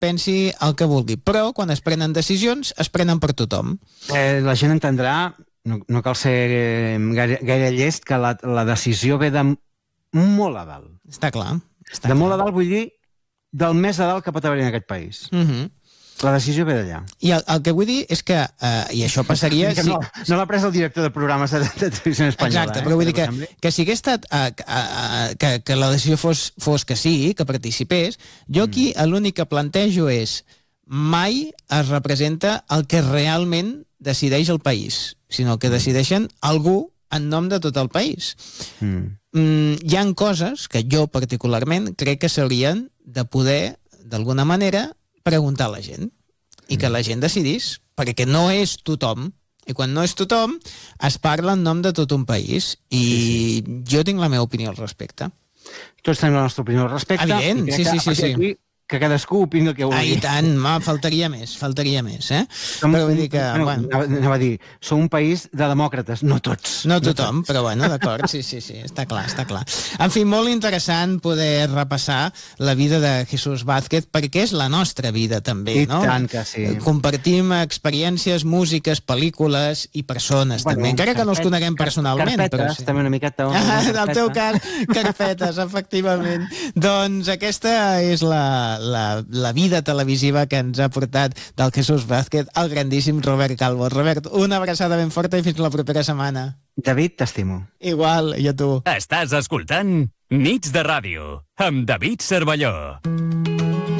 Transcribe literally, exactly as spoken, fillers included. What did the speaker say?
pensi el que vulgui, però quan es prenen decisions, es prenen per tothom. Eh, la gent entendrà, no, no cal ser eh, gaire, gaire llest, que la, la decisió ve de molt a dalt. Està clar. Està de clar. molt a dalt vull dir del més a dalt que pot haver en aquest país. Uh -huh. La decisió ve d'allà. I el, el que vull dir és que, eh, i això passaria... Que no, no l'ha pres el director de programes de, de televisió espanyola. Exacte, eh? però vull dir que, que si hagués estat eh, eh, que, que la decisió fos, fos que sí, que participés, jo aquí mm. l'únic que plantejo és mai es representa el que realment decideix el país, sinó que decideixen algú en nom de tot el país. Mm. Mm, hi han coses que jo particularment crec que s'haurien de poder, d'alguna manera, preguntar a la gent i que la gent decidís, perquè no és tothom, i quan no és tothom es parla en nom de tot un país i sí, sí. jo tinc la meva opinió al respecte. Tots tenim la nostra opinió al respecte. Evident, sí, sí, sí, sí. Aquí, que cadascú opini el que vulgui. Ah, i tant, ma, faltaria més, faltaria més, eh? Som, però vull dir que... No, bueno, anava a dir, som un país de demòcrates, no tots. No tothom, no tots. Però bueno, d'acord, sí, sí, sí, està clar, està clar. En fi, molt interessant poder repassar la vida de Jesús Vázquez, perquè és la nostra vida també, I no? I tant que sí. Compartim experiències, músiques, pel·lícules i persones, bueno, també, encara que no els coneguem personalment. Carpetes, però sí. també una miqueta. Ah, en el teu cas, carpetes, efectivament. Doncs aquesta és la, la, la vida televisiva que ens ha portat del Jesús Vázquez al grandíssim Robert Calvo. Robert, una abraçada ben forta i fins la propera setmana. David, t'estimo. Igual, i a tu. Estàs escoltant Nits de Ràdio amb David Cervelló.